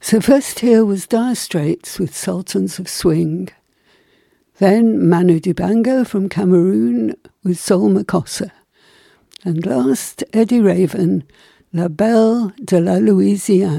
So first here was Dire Straits with Sultans of Swing. Then Manu Dibango from Cameroon with Soul Makossa. And last, Eddie Raven, La Belle de la Louisiane.